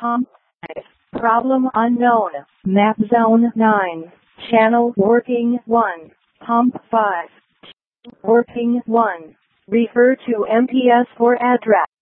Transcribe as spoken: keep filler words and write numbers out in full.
Pump five. Problem unknown. Map zone nine. Channel working one. Pump five. Working one. Refer to M P S for address.